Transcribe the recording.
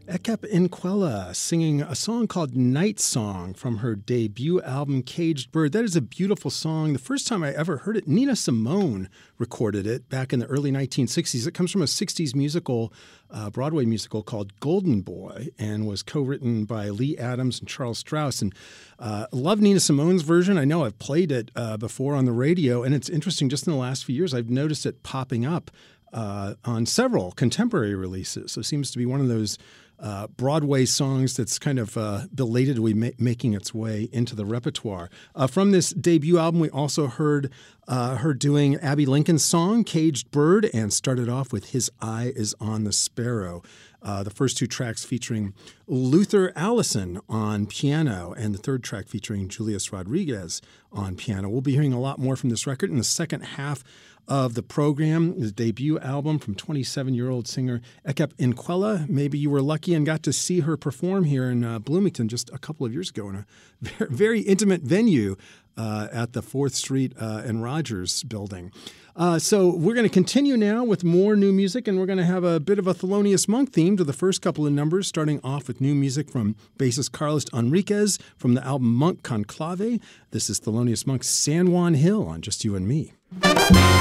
Ekep Inquella singing a song called Night Song from her debut album, Caged Bird. That is a beautiful song. The first time I ever heard it, Nina Simone recorded it back in the early 1960s. It comes from a 60s musical, Broadway musical called Golden Boy, and was co-written by Lee Adams and Charles Strauss. And love Nina Simone's version. I know I've played it before on the radio, and it's interesting. Just in the last few years, I've noticed it popping up on several contemporary releases. So it seems to be one of those Broadway songs that's kind of belatedly making its way into the repertoire. From this debut album, we also heard her doing Abbey Lincoln's song, Caged Bird, and started off with His Eye is on the Sparrow. The first two tracks featuring Luther Allison on piano, and the third track featuring Julius Rodriguez on piano. We'll be hearing a lot more from this record in the second half of the program. The debut album from 27-year-old singer Ekep Inquella. Maybe you were lucky and got to see her perform here in Bloomington just a couple of years ago in a very intimate venue at the 4th Street and Rogers building. So we're going to continue now with more new music, and we're going to have a bit of a Thelonious Monk theme to the first couple of numbers, starting off with new music from bassist Carlos Enriquez from the album Monk Conclave. This is Thelonious Monk's San Juan Hill on Just You and Me.